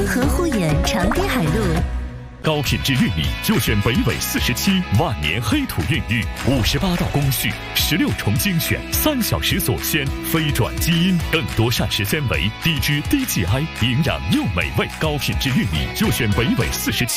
河护眼长堤海路。 高品质玉米就选北纬47万年黑土孕育，58道工序，16重精选，3小时锁鲜，非转基因，更多膳食纤维，低脂低 GI，营养又美味。高品质玉米就选北纬47